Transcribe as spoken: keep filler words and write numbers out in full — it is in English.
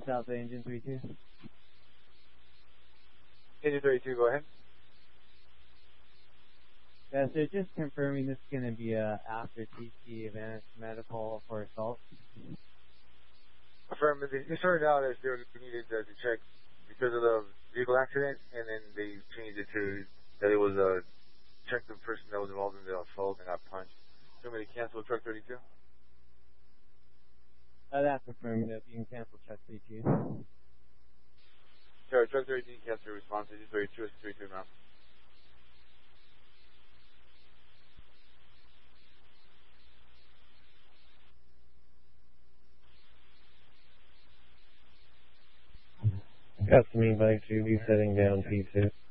South Engine three two. Engine thirty-two, go ahead. Yeah, so just confirming this is going to be a after T C event medical for assault. Affirmative. They started out as they needed uh, to check because of the vehicle accident, and then they changed it to that it was a uh, check the person that was involved in the assault and got punched. So I'm going to cancel truck thirty-two. Uh, that's affirmative. You can cancel truck thirty-two. Sorry, truck thirty-two cancel response. Engine thirty-two is thirty-two now. Got some e-bike to be setting down P two.